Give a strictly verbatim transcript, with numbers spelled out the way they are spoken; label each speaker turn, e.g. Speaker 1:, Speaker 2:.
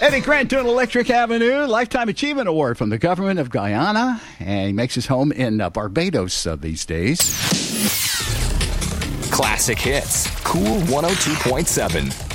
Speaker 1: Eddie Grant doing Electric Avenue, Lifetime Achievement Award from the government of Guyana, and he makes his home in uh, Barbados uh, these days.
Speaker 2: Classic hits, Cool one oh two point seven.